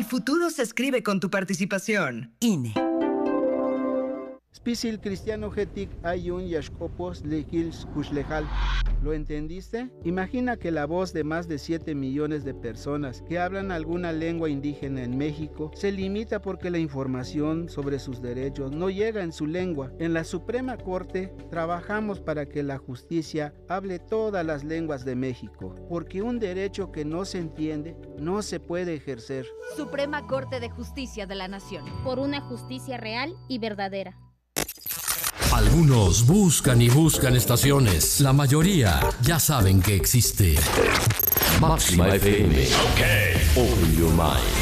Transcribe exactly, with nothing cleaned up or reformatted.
futuro se escribe con tu participación. I N E. Spisil cristiano getic ayun yashkopos lekils kushlejal. ¿Lo entendiste? Imagina que la voz de más de siete millones de personas que hablan alguna lengua indígena en México se limita porque la información sobre sus derechos no llega en su lengua. En la Suprema Corte trabajamos para que la justicia hable todas las lenguas de México, porque un derecho que no se entiende no se puede ejercer. Suprema Corte de Justicia de la Nación. Por una justicia real y verdadera. Algunos buscan y buscan estaciones. La mayoría ya saben que existe. Máxima F M. Okay. Open your mind.